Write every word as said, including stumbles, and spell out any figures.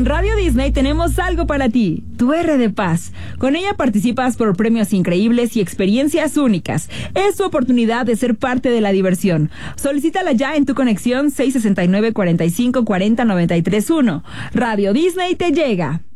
En Radio Disney tenemos algo para ti, tu R de Paz. Con ella participas por premios increíbles y experiencias únicas. Es tu oportunidad de ser parte de la diversión. Solicítala ya en tu conexión seis sesenta y nueve, cuarenta y cinco, cuarenta, noventa y tres uno. Radio Disney te llega.